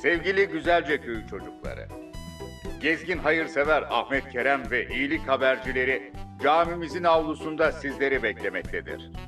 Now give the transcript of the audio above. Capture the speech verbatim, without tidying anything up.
Sevgili Güzelceköy çocukları, gezgin hayırsever Ahmet Kerem ve iyilik habercileri camimizin avlusunda sizleri beklemektedir.